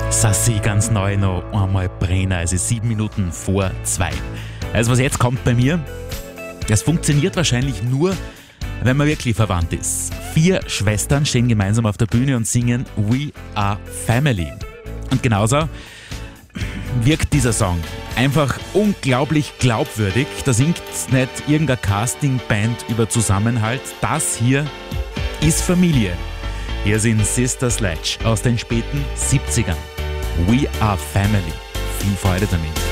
Sassi, ganz neu noch einmal Brenner, es ist 7 Minuten vor 2. Also was jetzt kommt bei mir, das funktioniert wahrscheinlich nur, wenn man wirklich verwandt ist. 4 Schwestern stehen gemeinsam auf der Bühne und singen We Are Family. Und genauso wirkt dieser Song einfach unglaublich glaubwürdig. Da singt nicht irgendeine Castingband über Zusammenhalt. Das hier ist Familie. Hier sind Sister Sledge aus den späten 70ern. We Are Family. Viel Freude damit.